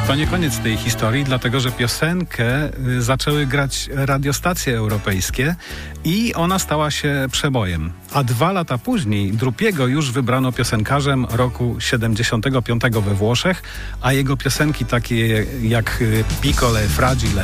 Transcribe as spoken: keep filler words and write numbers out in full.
To nie koniec tej historii, dlatego że piosenkę zaczęły grać radiostacje europejskie i ona stała się przebojem. A dwa lata później Drupiego już wybrano piosenkarzem roku siedemdziesiątego piątego we Włoszech, a jego piosenki takie jak Piccole Fragile